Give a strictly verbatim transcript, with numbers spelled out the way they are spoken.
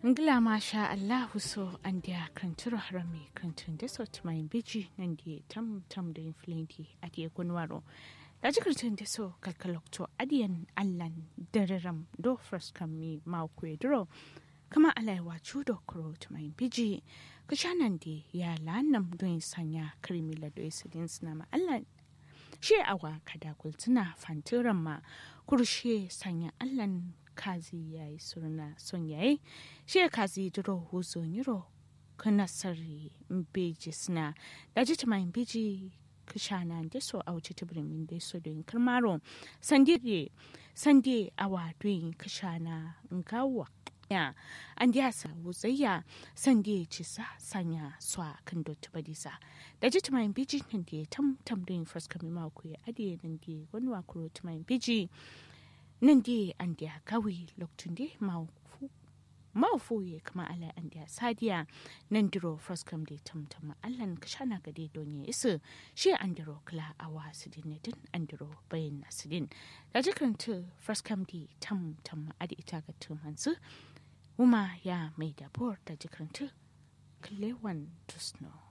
Ngila masha Allahu so an dia kranturo harami krantun da sot mai biji nan di tam tam da influenti a dia gunwaro. Da ji krantun da so kalkalokto adiyan allan dararam do first kami mau kwedro. Kama alaiwa chudo kuro to mai biji. Kushanan di ya lanam doin sanya krimila do isidin sinama allan. She awa kada kultuna fanturan ma kurshe sanya allan kazi ya yi surna son yayi shi kazi duro huzo niro kana sarri mbeji sna da jita mai mbeji kishana da so auci tibrimin da so don karmaro sandire sande awa doin kishana ngawa ya an ya sa wuzayya sande ci sa sanya swa kan dotu badisa da jita mai mbeji nan da tam tam doin first kami mako ya adiye nan da wani wakuro mai mbeji nan dai an da kawai lokacin dai mawufu ya kama ala an da sadiya nan diro fraskam dai tamtama allan ka shana ga dai don ya isa shi an diro kala awa sidin ne din an diro bayan nasidin da jikanta fraskam dai tamtama adi ita ga tumansu kuma ya mai da bor da jikanta kalewan tusno